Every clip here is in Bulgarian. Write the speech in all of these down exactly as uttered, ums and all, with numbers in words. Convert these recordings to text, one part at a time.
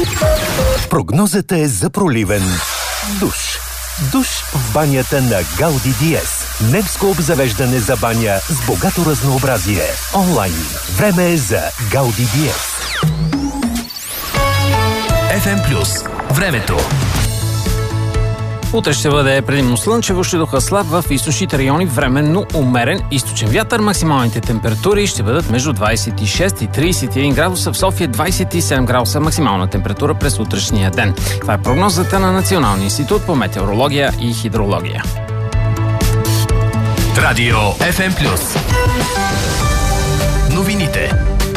Прогнозата е за проливен душ. Душ в банята на Гауди Диез. Немско обзавеждане за баня с богато разнообразие. Онлайн. Време е за Гауди Диез. Еф Ем Плюс. Времето. Утре ще бъде предимно слънчево, ще духа слаб в източните райони, временно умерен източен вятър. Максималните температури ще бъдат между двадесет и шест и тридесет и един градуса, в София двадесет и седем градуса максимална температура през утрешния ден. Това е прогнозата на Националния институт по метеорология и хидрология. Радио Еф Ем Плюс. Новините.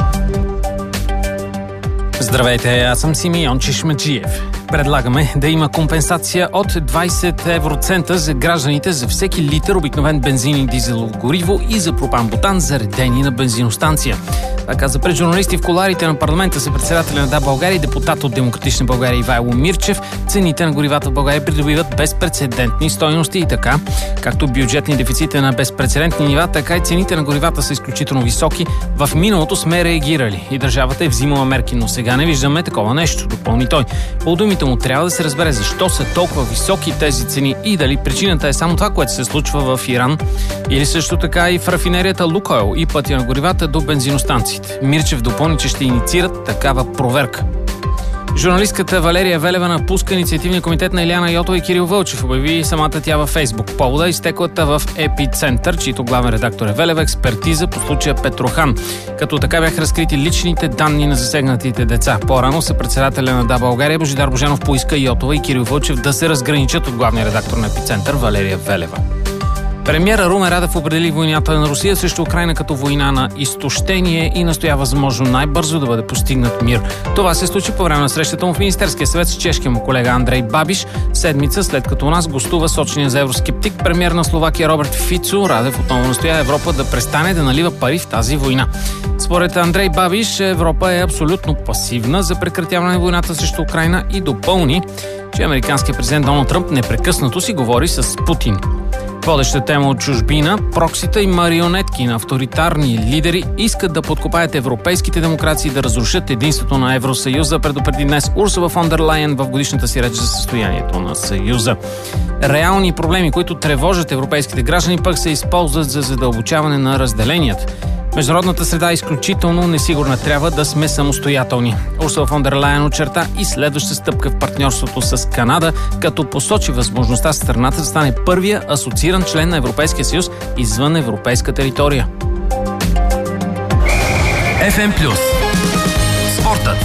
Здравейте, аз съм Симеон Чешмаджиев. Предлагаме да има компенсация от двадесет евроцента за гражданите за всеки литър обикновен бензин и дизелово гориво и за пропан-бутан, заредени на бензиностанция. Това каза пред журналисти в кулоарите на парламента с председателя на Да, България и депутат от Демократична България Ивайло Мирчев. Цените на горивата в България придобиват безпрецедентни стойности и така, както бюджетни дефицити на безпрецедентни нива, така и цените на горивата са изключително високи. В миналото сме реагирали и държавата е взимала мерки, но сега не виждаме такова нещо, допълни той. По думите му трябва да се разбере защо са толкова високи тези цени и дали причината е само това, което се случва в Иран, или също така и в рафинерията Лукойл и пътя на горивата до бензиностанциите. Мирчев допълни, че ще инициират такава проверка. Журналистката Валерия Велева напуска инициативния комитет на Илияна Йотова и Кирил Вълчев, обяви самата тя във Фейсбук. Повода изтеклата в Епицентър, чийто главен редактор е Велева, експертиза по случая Петрохан. Като така бяха разкрити личните данни на засегнатите деца. По-рано съпредседателя на Да, България Божидар Божанов поиска Йотова и Кирил Вълчев да се разграничат от главния редактор на Епицентър Валерия Велева. Премиера Румен Радев определи войната на Русия срещу Украйна като война на изтощение и настоя възможно най-бързо да бъде постигнат мир. Това се случи по време на срещата му в Министерския съвет с чешкия му колега Андрей Бабиш, седмица след като у нас гостува сочния за евроскептик премиер на Словакия Роберт Фицо. Радев отново настоя Европа да престане да налива пари в тази война. Според Андрей Бабиш, Европа е абсолютно пасивна за прекратяване на войната срещу Украйна и допълни, че американският президент Доналд Тръмп непрекъснато си говори с Путин. Водеща тема от чужбина, проксита и марионетки на авторитарни лидери искат да подкопаят европейските демокрации и да разрушат единството на Евросъюза, предупреди днес Урсула фон дер Лайен в годишната си реч за състоянието на Съюза. Реални проблеми, които тревожат европейските граждани, пък се използват за задълбочаване на разделенията. Международната среда е изключително несигурна. Трябва да сме самостоятелни. Урсула фон дер Лайен очерта и следваща стъпка в партньорството с Канада, като посочи възможността страната да стане първия асоцииран член на Европейския съюз извън европейска територия. Еф Ем Плюс. Спортът.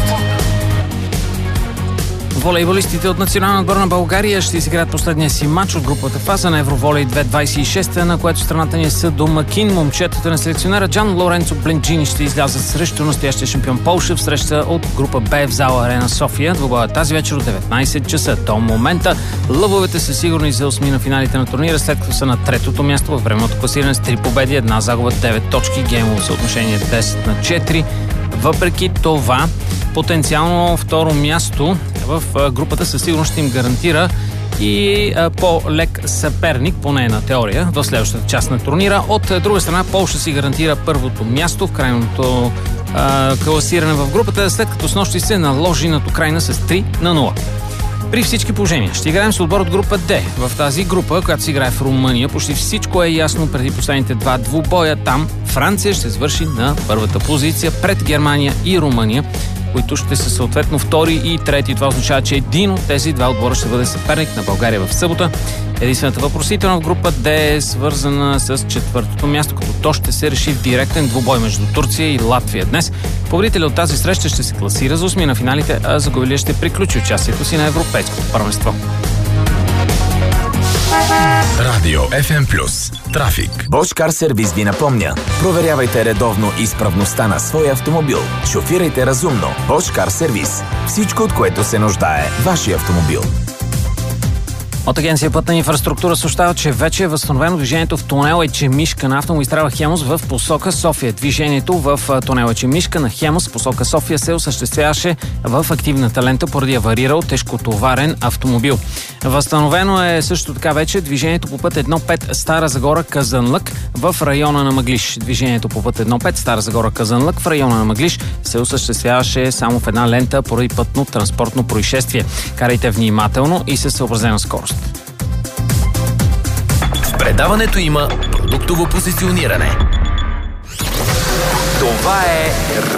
Волейболистите от национална отбор на България ще изиграят последния си матч от групата фаза на Евроволей две хиляди двадесет и шеста, на което страната ни са домакин. Момчетата на селекционера Джан Лоренцо Бленджини ще излязат срещу настоящия шампион Полша в среща от група Б в зала Арена София. Двубоят тази вечер от деветнадесет часа. До момента лъвовете са сигурни за осми на финалите на турнира, след като са на третото място във временното класиране с три победи, една загуба, девет точки, геймово съотношение десет на четири. Въпреки това, потенциално второ място в групата със сигурност ще им гарантира и по-лек съперник, поне на теория, в следващата част на турнира. От друга страна, Полша си гарантира първото място в крайното а, класиране в групата, след като снощи се наложи над Украйна с три на нула. При всички положения ще играем с отбор от група Д. В тази група, която се играе в Румъния, почти всичко е ясно преди последните два двубоя. Там Франция ще свърши на първата позиция пред Германия и Румъния, които ще са съответно втори и трети. Това означава, че един от тези два отбора ще бъде съперник на България в събота. Единствената въпросителна в група Д е свързана с четвъртото място, като то ще се реши в директен двубой между Турция и Латвия днес. Победителят от тази среща ще се класира за осми на финалите, а загубилият ще приключи участието си на европейското първенство. Радио Еф Ем Плюс. Трафик. Bosch Car Service ви напомня. Проверявайте редовно изправността на своя автомобил. Шофирайте разумно. Bosch Car Service. Всичко, от което се нуждае вашия автомобил. От Агенция Пътна инфраструктура съобщава, че вече е възстановено движението в тунел Ечемишка на автомагистрала Хемус в посока София. Движението в тунел Ечемишка на Хемус в посока София се осъществяваше в активната лента поради аварирал тежкотоварен автомобил. Възстановено е също така вече движението по път едно пет Стара Загора Казанлък в района на Мъглиж. Движението по път едно пет Стара Загора Казанлък в района на Мъглиж се осъществяваше само в една лента поради пътно-транспортно происшествие. Карайте внимателно и със съобразена скорост. В предаването има продуктово позициониране. Това е